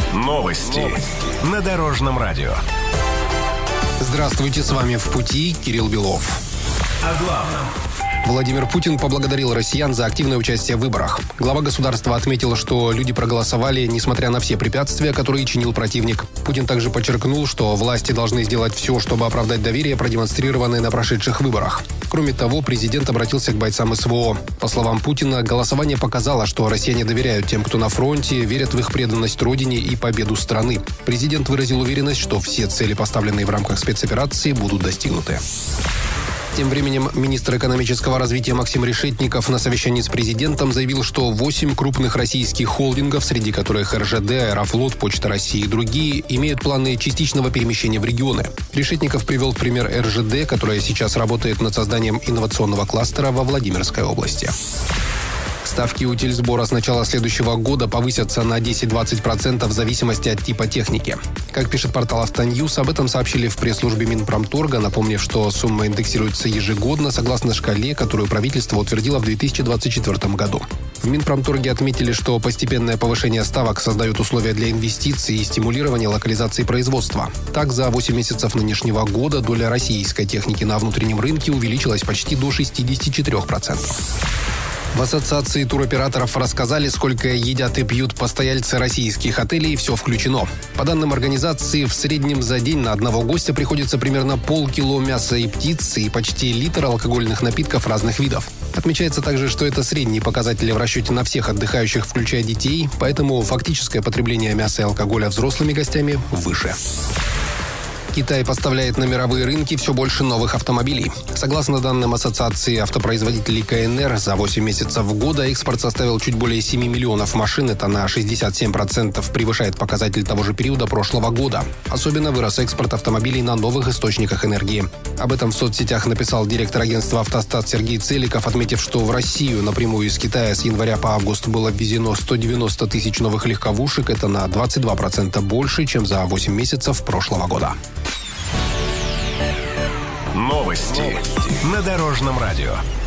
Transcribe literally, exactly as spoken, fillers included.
Новости на Дорожном радио. Здравствуйте, с вами «В пути» Кирилл Белов. О главном. Владимир Путин поблагодарил россиян за активное участие в выборах. Глава государства отметил, что люди проголосовали, несмотря на все препятствия, которые чинил противник. Путин также подчеркнул, что власти должны сделать все, чтобы оправдать доверие, продемонстрированное на прошедших выборах. Кроме того, президент обратился к бойцам СВО. По словам Путина, голосование показало, что россияне доверяют тем, кто на фронте, верят в их преданность родине и победу страны. Президент выразил уверенность, что все цели, поставленные в рамках спецоперации, будут достигнуты. Тем временем министр экономического развития Максим Решетников на совещании с президентом заявил, что восемь крупных российских холдингов, среди которых эр жэ дэ, Аэрофлот, Почта России и другие, имеют планы частичного перемещения в регионы. Решетников привел в пример эр жэ дэ, которая сейчас работает над созданием инновационного кластера во Владимирской области. Ставки утильсбора с начала следующего года повысятся на десять-двадцать процентов в зависимости от типа техники. Как пишет портал «Автоньюз», об этом сообщили в пресс-службе Минпромторга, напомнив, что сумма индексируется ежегодно согласно шкале, которую правительство утвердило в две тысячи двадцать четвёртом году. В Минпромторге отметили, что постепенное повышение ставок создает условия для инвестиций и стимулирования локализации производства. Так, за восемь месяцев нынешнего года доля российской техники на внутреннем рынке увеличилась почти до шестидесяти четырёх процентов. В ассоциации туроператоров рассказали, сколько едят и пьют постояльцы российских отелей, все включено. По данным организации, в среднем за день на одного гостя приходится примерно полкило мяса и птицы и почти литр алкогольных напитков разных видов. Отмечается также, что это средние показатели в расчете на всех отдыхающих, включая детей, поэтому фактическое потребление мяса и алкоголя взрослыми гостями выше. Китай поставляет на мировые рынки все больше новых автомобилей. Согласно данным Ассоциации автопроизводителей ка эн эр, за восемь месяцев года экспорт составил чуть более семи миллионов машин. Это на шестьдесят семь процентов превышает показатель того же периода прошлого года. Особенно вырос экспорт автомобилей на новых источниках энергии. Об этом в соцсетях написал директор агентства «Автостат» Сергей Целиков, отметив, что в Россию напрямую из Китая с января по август было ввезено сто девяносто тысяч новых легковушек. Это на двадцать два процента больше, чем за восемь месяцев прошлого года. Новости на Дорожном радио.